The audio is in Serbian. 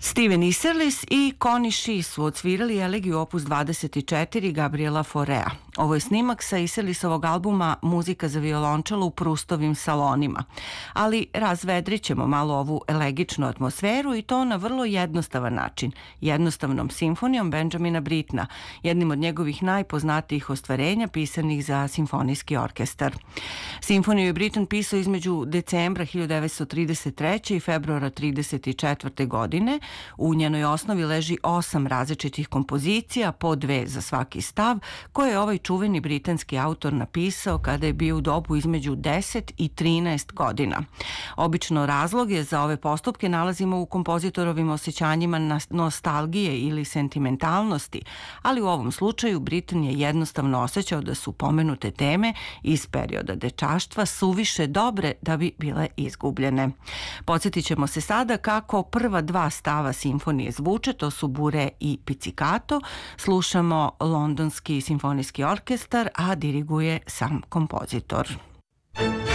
Steven Isserlis i Connie Shea su odsvirali elegiju opus 24 Gabriela Faurea. Ovo je snimak sa Isserlisovog albuma Muzika za violončelo u Prustovim salonima. Ali razvedrit ćemo malo ovu elegičnu atmosferu i to na vrlo jednostavan način, jednostavnom simfonijom Benjamina Brittena, jednim od njegovih najpoznatijih ostvarenja pisanih za simfonijski orkestar. Simfoniju je Britten pisao između decembra 1933. i februara 1934. godine. U njenoj osnovi leži 8 različitih kompozicija, po 2 za svaki stav, koje je ovaj čuveni britanski autor napisao kada je bio u dobu između 10 i 13 godina. Obično razloge za ove postupke nalazimo u kompozitorovim osjećanjima nostalgije ili sentimentalnosti, ali u ovom slučaju Britten je jednostavno osjećao da su pomenute teme iz perioda dečaštva suviše dobre da bi bile izgubljene. Podsjetit ćemo se sada kako prva 2 stava simfonije zvuče, to su Bure i Pizzicato. Slušamo Londonski simfonijski orkestar, a diriguje sam kompozitor.